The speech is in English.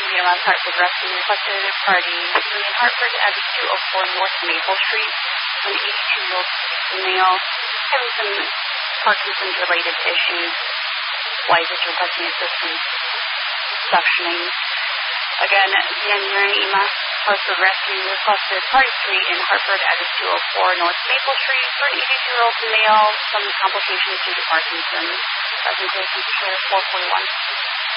Mass Hartford Rescue requested party in Hartford at 204 North Maple Street. An 82-year-old male having some Parkinson's-related issues. Wife is requesting assistance suctioning. Again, Mass Hartford Rescue requested party 3 in Hartford at 204 North Maple Street for an 82-year-old male, some complications due to Parkinson's. Presentation to 441.